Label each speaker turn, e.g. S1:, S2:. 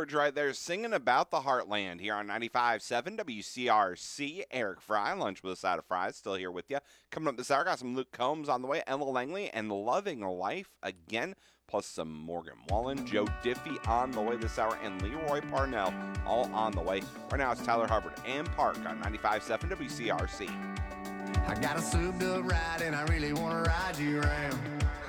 S1: George right there singing about the Heartland here on 95.7 WCRC. Eric Fry, lunch with a side of fries, still here with you. Coming up this hour, got some Luke Combs on the way, Emma Langley, and Loving Life again, plus some Morgan Wallen, Joe Diffie on the way this hour, and Leroy Parnell all on the way. Right now it's Tyler Hubbard and Park on 95.7 WCRC.
S2: I got a souped up ride and I really want to ride you around.